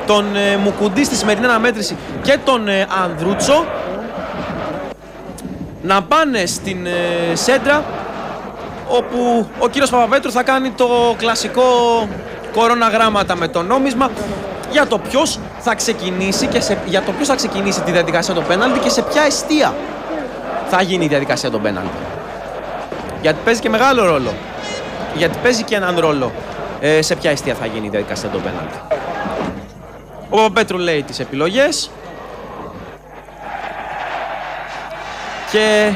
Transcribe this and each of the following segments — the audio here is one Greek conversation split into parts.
τον Μουκουντή στη σημερινή αναμέτρηση και τον Ανδρούτσο να πάνε στην σέντρα, όπου ο κύριος Παπαπέτρου θα κάνει το κλασικό κορώνα γράμματα με το νόμισμα για το ποιος θα ξεκινήσει για το ποιος θα ξεκινήσει τη διαδικασία των πέναλτι και σε ποια εστία θα γίνει η διαδικασία των πέναλτι. Γιατί παίζει και μεγάλο ρόλο. Γιατί παίζει και έναν ρόλο σε ποια εστία θα γίνει η διαδικασία των πέναλτι. Ο Παπαπέτρου λέει τις επιλογές και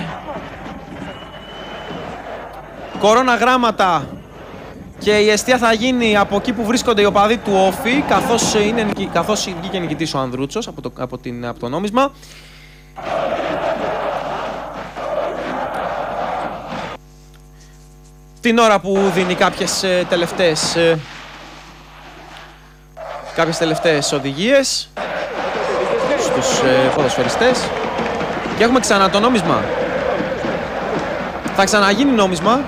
κορώνα γράμματα και η εστία θα γίνει από εκεί που βρίσκονται οι οπαδοί του Όφη, καθώς βγήκε νικητής ο Ανδρούτσος από το νόμισμα. Την ώρα που δίνει κάποιες τελευταίες οδηγίες στους ποδοσφαιριστές. Και έχουμε ξανά το νόμισμα. Θα ξαναγίνει νόμισμα.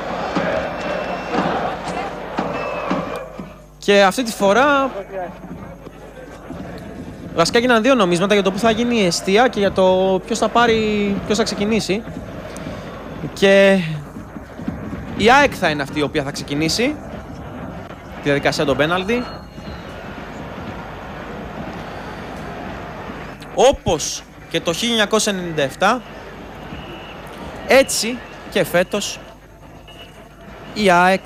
Και αυτή τη φορά βασικά έγιναν δύο νομίσματα για το που θα γίνει η εστία και για το ποιος θα ξεκινήσει. Και η ΑΕΚ θα είναι αυτή η οποία θα ξεκινήσει τη διαδικασία των πέναλτι. Όπως και το 1997, έτσι και φέτος η ΑΕΚ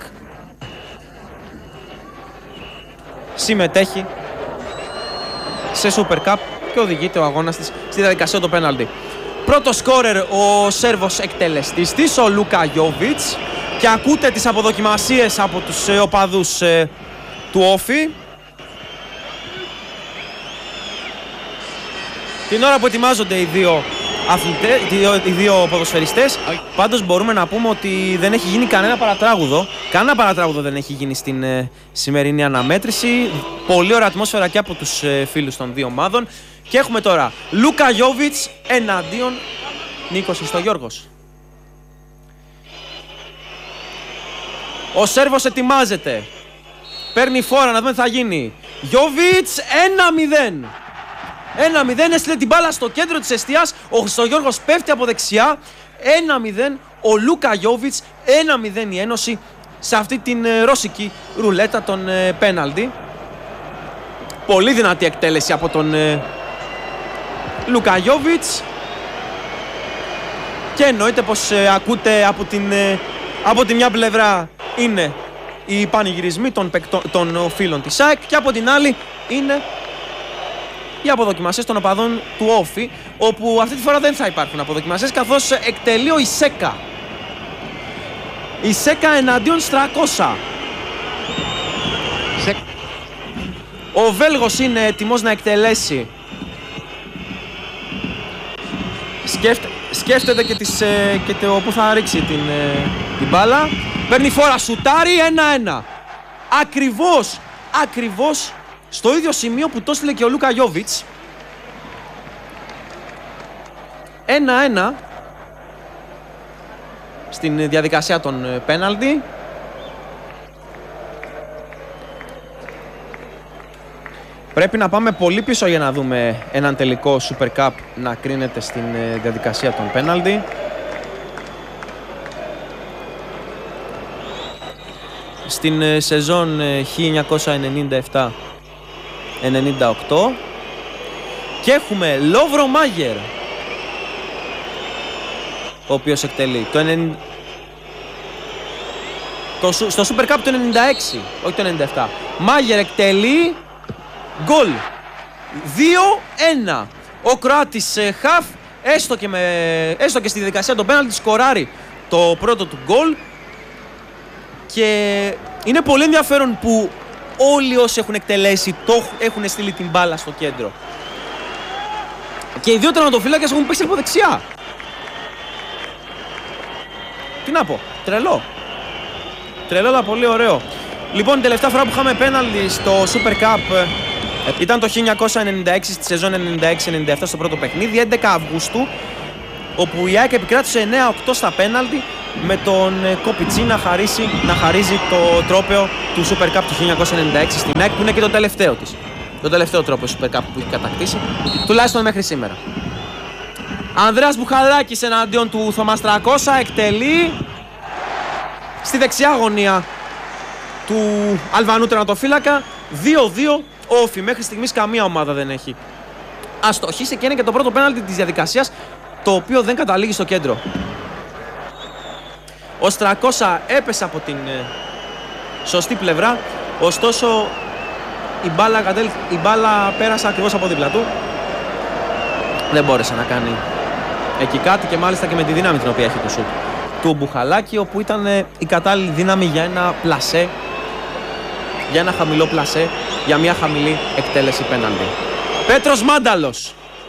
συμμετέχει σε Super Cup και οδηγείται ο αγώνας της στη διαδικασία των πέναλτι. Πρώτο σκόρερ ο Σέρβος εκτελεστής της, ο Λούκα Γιόβιτς, και ακούτε τις αποδοκιμασίες από τους οπαδούς του Όφη. Την ώρα που ετοιμάζονται οι δύο ποδοσφαιριστές, πάντως μπορούμε να πούμε ότι δεν έχει γίνει κανένα παρατράγουδο. Κανένα παρατράγουδο δεν έχει γίνει στην σημερινή αναμέτρηση. Πολύ ωραία ατμόσφαιρα και από τους φίλους των δύο ομάδων. Και έχουμε τώρα Λούκα Γιόβιτς εναντίον Νίκος Χριστογιώργος. Ο Σέρβος ετοιμάζεται. Παίρνει φόρα να δούμε τι θα γίνει. Γιόβιτς 1-0. 1-0, έστειλε την μπάλα στο κέντρο της εστίας. Ο Χριστογιώργος πέφτει από δεξιά. 1-0, ο Λούκα Γιόβιτς. 1-0 η ένωση σε αυτή την ρώσικη ρουλέτα των πέναλτι. Πολύ δυνατή εκτέλεση από τον Λούκα Γιόβιτς. Και εννοείται πως ακούτε από τη μια πλευρά είναι οι πανηγυρισμοί των φίλων της ΑΕΚ και από την άλλη είναι οι αποδοκιμασίες των οπαδών του Όφη, όπου αυτή τη φορά δεν θα υπάρχουν αποδοκιμασίες καθώς εκτελεί ο Ισέκα. Ισέκα εναντίον Στρακώσα. Ο Βέλγος είναι έτοιμος να εκτελέσει. Σκέφτεται και το που θα ρίξει την μπάλα. Παίρνει φόρα, σουτάρει, 1-1. Ακριβώς στο ίδιο σημείο που το έστειλε και ο Λούκα Γιόβιτς. 1-1 στην διαδικασία των πέναλτι. Πρέπει να πάμε πολύ πίσω για να δούμε έναν τελικό Super Cup να κρίνεται στην διαδικασία των πέναλτι. Στην σεζόν 1997-98 και έχουμε Λόβρο Μάγερ, ο οποίος εκτελεί στο Super Cup το 96, όχι το 97. Μάγερ εκτελεί γκολ 2-1. Ο Κροάτης χαφ έστω και στη διαδικασία των πέναλτι σκοράρει το πρώτο του γκολ. Και είναι πολύ ενδιαφέρον που όλοι όσοι έχουν εκτελέσει έχουν στείλει την μπάλα στο κέντρο. Και οι δύο τερματοφύλακες έχουν παίξει από δεξιά. Τι να πω, τρελό, αλλά πολύ ωραίο. Λοιπόν, η τελευταία φορά που είχαμε πέναλτι στο Super Cup ήταν το 1996, στη σεζόν 96-97 στο πρώτο παιχνίδι, 11 Αυγούστου, όπου η ΑΕΚ επικράτησε 9-8 στα πέναλτι, με τον Κοπιτσί να χαρίζει το τρόπαιο του Super Cup του 1996 στην ΑΕΚ, που είναι και το τελευταίο της. τον τελευταίο τρόπο Super Cup που έχει κατακτήσει, τουλάχιστον μέχρι σήμερα. Ανδρέας Μπουχαλάκης εναντίον του Θωμάς Τρακώσα, εκτελεί στη δεξιά γωνία του Αλβανού τερματοφύλακα. 2-2 όφι. Μέχρι στιγμής καμία ομάδα δεν έχει αστοχήσει και είναι και το πρώτο πέναλτι της διαδικασίας, το οποίο δεν καταλήγει στο κέντρο. Ο Στρακώσα έπεσε από την σωστή πλευρά, ωστόσο η μπάλα πέρασε ακριβώς από δίπλα του. Δεν μπόρεσε να κάνει εκεί κάτι και μάλιστα και με τη δύναμη την οποία έχει το σουτ του Μπουχαλάκη, όπου ήταν η κατάλληλη δύναμη για ένα πλασέ, για ένα χαμηλό πλασέ, για μια χαμηλή εκτέλεση πέναλτι. Πέτρος Μάνταλος.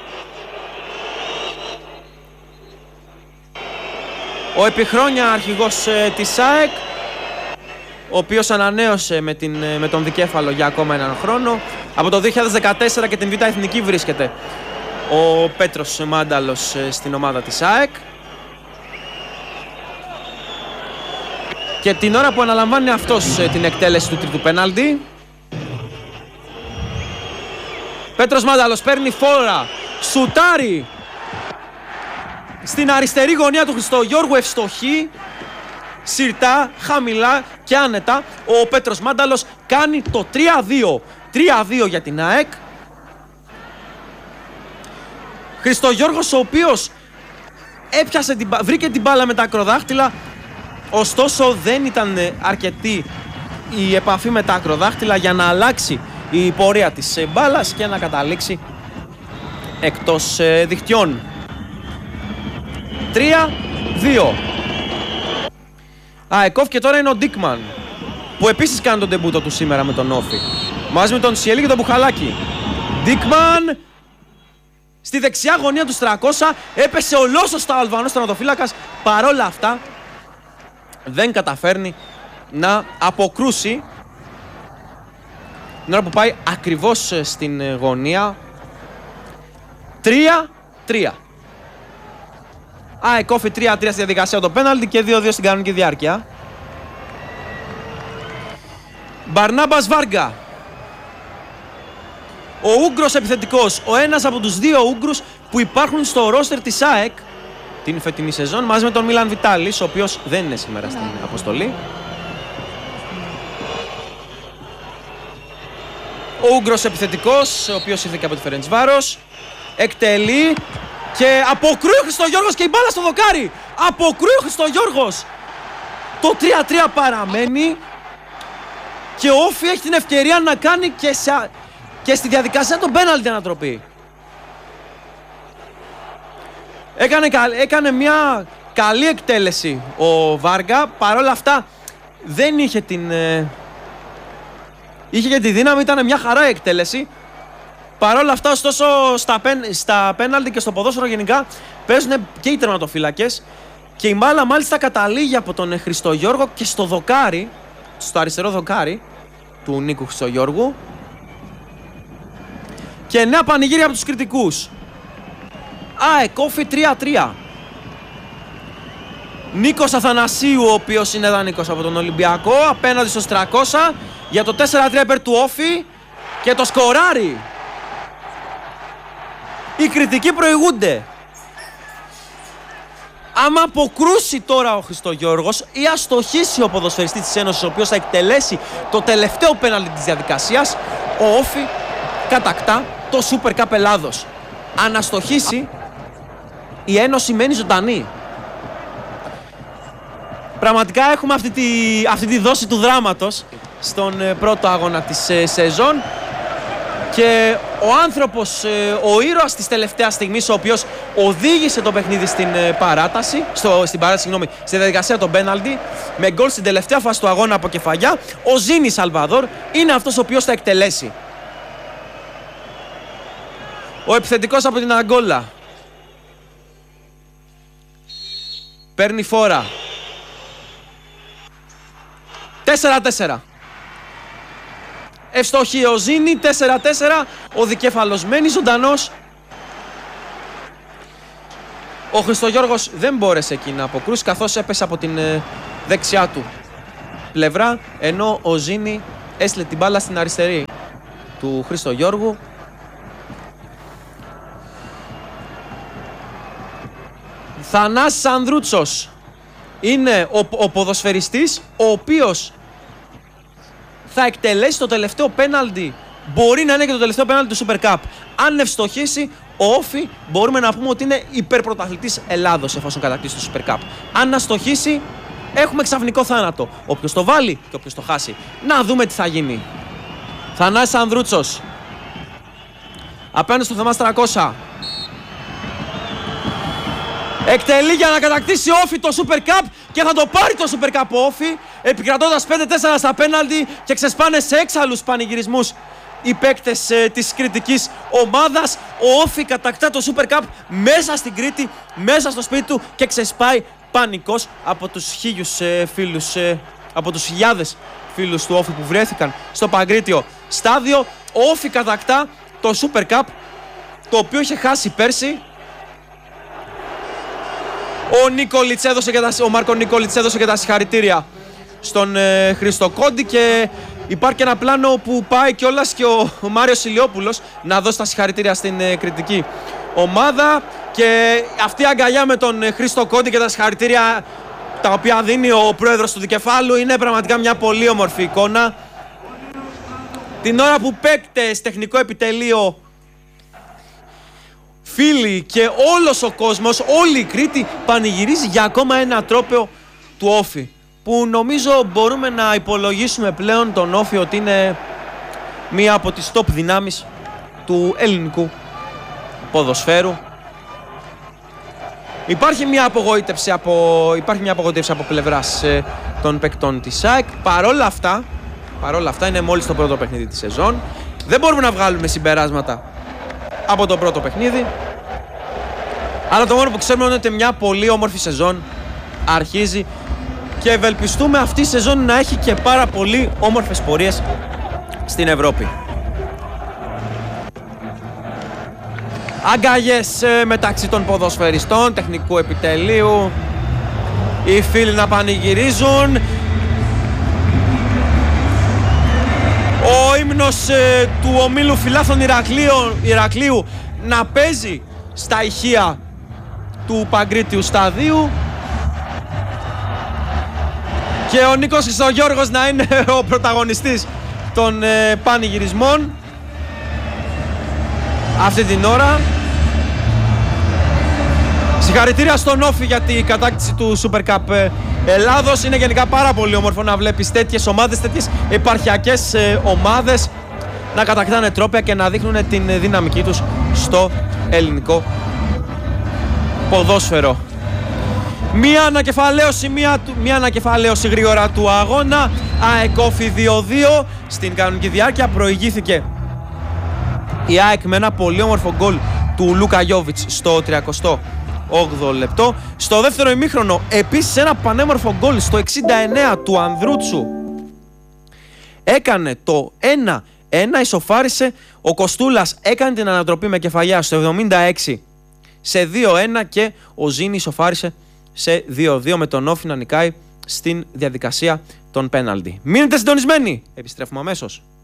Ο επιχρόνια αρχηγός της ΑΕΚ, ο οποίος ανανέωσε με τον δικέφαλο για ακόμα έναν χρόνο. Από το 2014 και την Β' Εθνική βρίσκεται ο Πέτρος Μάνταλος στην ομάδα της ΑΕΚ. Και την ώρα που αναλαμβάνει αυτός την εκτέλεση του τρίτου πέναλτι, Πέτρος Μάνταλος παίρνει φόρα, σουτάρει στην αριστερή γωνία του Χριστογιώργου, ευστοχή, συρτά, χαμηλά και άνετα. Ο Πέτρος Μάνταλος κάνει το 3-2. 3-2 για την ΑΕΚ. Χριστογιώργος, ο οποίος βρήκε την μπάλα με τα ακροδάχτυλα, ωστόσο δεν ήταν αρκετή η επαφή με τα ακροδάχτυλα για να αλλάξει η πορεία της μπάλας και να καταλήξει εκτός δικτυών. 3-2. ΑΕΚΟΦ και τώρα είναι ο Ντίκμαν, που επίσης κάνει τον ντεμπούτο του σήμερα με τον Όφη, μαζί με τον Σιελί και τον Μπουχαλάκη. Ντίκμαν στη δεξιά γωνία του Στρακώσα, έπεσε ολόσωστα ο Αλβανός τερματοφύλακας. Παρόλα αυτά δεν καταφέρνει να αποκρούσει την ώρα που πάει ακριβώς στην γωνία. 3-3. ΑΕΚΟΦ 3-3 στη διαδικασία το πέναλτι και 2-2 στην κανονική διάρκεια. Μπαρνάμπας Βάργκα, ο Ούγγρος επιθετικός, ο ένας από τους δύο Ούγγρους που υπάρχουν στο ρόστερ της ΑΕΚ την φετινή σεζόν, μαζί με τον Μίλαν Βιτάλης, ο οποίος δεν είναι σήμερα στην αποστολή. Ο Ούγγρος επιθετικός, ο οποίος ήρθε και από τη Φερεντσβάρος, εκτελεί και αποκρούει ο Χριστογιώργος και η μπάλα στο δοκάρι. Αποκρούει ο Χριστογιώργος. Το 3-3 παραμένει και ο Όφι έχει την ευκαιρία να κάνει και στη διαδικασία των πέναλτι ανατροπή. Έκανε μια καλή εκτέλεση ο Βάργκα. Παρόλα αυτά δεν είχε είχε και τη δύναμη, ήταν μια χαρά η εκτέλεση. Παρόλα αυτά, ωστόσο, στα πέναλτι και στο ποδόσφαιρο γενικά παίζουν και οι τερματοφύλακες και η μπάλα μάλιστα καταλήγει από τον Χριστογιώργο και στο δοκάρι, στο αριστερό δοκάρι του Νίκου Χριστογιώργου. Και νέα πανηγύρια από τους κριτικούς. ΑΕΚΟΦ 3-3. Νίκος Αθανασίου, ο οποίος είναι δανεικός από τον Ολυμπιακό, απέναντι στο Στρακώσα για το 4-3 υπέρ του Όφι και το σκοράρει. Οι κριτικοί προηγούνται. Άμα αποκρούσει τώρα ο Χριστογιώργος ή αστοχήσει ο ποδοσφαιριστής της Ένωσης, ο οποίος θα εκτελέσει το τελευταίο πέναλτι της διαδικασίας, ο Όφι κατακτά το Super Cup Ελλάδος. Αν αστοχήσει, η Ένωση μένει ζωντανή. Πραγματικά έχουμε αυτή τη δόση του δράματος στον πρώτο αγώνα της σεζόν. Και ο άνθρωπος, ο ήρωας της τελευταίας στιγμής, ο οποίος οδήγησε το παιχνίδι στην παράταση, στη διαδικασία των πέναλτι, με γκολ στην τελευταία φάση του αγώνα από κεφαλιά, ο Ζίνι Σαλβαδόρ, είναι αυτός ο οποίος θα εκτελέσει. Ο επιθετικός από την Αγκόλα παίρνει φόρα. 4-4. Ευστοχή ο Ζίνι, 4-4, ο δικέφαλος μένει ζωντανός. Ο Χριστογιώργος δεν μπόρεσε εκεί να αποκρούσει, καθώς έπεσε από την δεξιά του πλευρά, ενώ ο Ζίνι έστειλε την μπάλα στην αριστερή. του Χρήστο Γιώργου. Θανάσης Ανδρούτσος είναι ο ποδοσφαιριστής ο οποίος θα εκτελέσει το τελευταίο πέναλτι. Μπορεί να είναι και το τελευταίο πέναλτι του Super Cup. Αν ευστοχήσει, ο Όφι μπορούμε να πούμε ότι είναι υπερπρωταθλητής Ελλάδος εφόσον κατακτήσει το Super Cup. Αν αστοχήσει, έχουμε ξαφνικό θάνατο. Όποιος το βάλει και όποιος το χάσει. Να δούμε τι θα γίνει. Θανάσης Ανδρούτσος απέναντι στο Θεμάς 300. Εκτελεί για να κατακτήσει Όφι το Super Cup και θα το πάρει το Super Cup Όφι, επικρατώντας 5-4 στα πέναλτι και ξεσπάνε σε έξαλλους πανηγυρισμούς οι παίκτες της κριτικής ομάδας. Ο Όφι κατακτά το Super Cup μέσα στην Κρήτη, μέσα στο σπίτι του και ξεσπάει πανικός από τους από τους χιλιάδες φίλους του Όφι που βρέθηκαν στο Παγκρίτιο στάδιο. Ο Όφι κατακτά το Super Cup, το οποίο είχε χάσει πέρσι. Ο Μάρκο Νίκολιτς έδωσε και τα συγχαρητήρια στον Χρήστο Κόντι και υπάρχει ένα πλάνο που πάει κιόλας και ο Μάριος Ηλιόπουλος να δώσει τα συγχαρητήρια στην κριτική ομάδα, και αυτή η αγκαλιά με τον Χρήστο Κόντι και τα συγχαρητήρια τα οποία δίνει ο πρόεδρος του Δικεφάλου είναι πραγματικά μια πολύ όμορφη εικόνα. Την ώρα που παίκτες, τεχνικό επιτελείο, φίλοι και όλος ο κόσμος, όλη η Κρήτη πανηγυρίζει για ακόμα ένα τρόπαιο του Όφι, που νομίζω μπορούμε να υπολογίσουμε πλέον τον Όφι ότι είναι μία από τις top δυνάμεις του ελληνικού ποδοσφαίρου. Υπάρχει μια απογοήτευση από πλευράς των παικτών της ΑΕΚ. Παρόλα αυτά είναι μόλις το πρώτο παιχνίδι της σεζόν. Δεν μπορούμε να βγάλουμε συμπεράσματα από το πρώτο παιχνίδι, αλλά το μόνο που ξέρουμε είναι ότι μια πολύ όμορφη σεζόν αρχίζει και ευελπιστούμε αυτή η σεζόν να έχει και πάρα πολύ όμορφες πορείες στην Ευρώπη. Αγκαλιές μεταξύ των ποδοσφαιριστών, τεχνικού επιτελείου, οι φίλοι να πανηγυρίζουν. Ο ύμνος του ομίλου φιλάθλων Ηρακλείου να παίζει στα ηχεία του Παγκρίτιου σταδίου και ο Νίκος Χριστογιώργος να είναι ο πρωταγωνιστής των πανηγυρισμών αυτή την ώρα. Συγχαρητήρια στον Όφι για την κατάκτηση του Super Cup Ελλάδος. Είναι γενικά πάρα πολύ όμορφο να βλέπεις τέτοιες ομάδες, τέτοιες επαρχιακές ομάδες να κατακτάνε τρόπαια και να δείχνουν την δυναμική τους στο ελληνικό ποδόσφαιρο. Μία ανακεφαλαίωση γρήγορα του αγώνα. ΑΕΚ Όφι 2-2. Στην κανονική διάρκεια προηγήθηκε η ΑΕΚ με ένα πολύ όμορφο γκολ του Λούκα Γιόβιτς στο 38ο λεπτό. Στο δεύτερο ημίχρονο επίσης ένα πανέμορφο γκολ στο 69 του Ανδρούτσου. Έκανε το 1-1, ισοφάρισε. Ο Κοστούλας έκανε την ανατροπή με κεφαλιά στο 76 σε 2-1 και ο Ζήνη ισοφάρισε σε 2-2 με τον Όφι να νικάει στην διαδικασία των πέναλτι. Μείνετε συντονισμένοι, επιστρέφουμε αμέσως.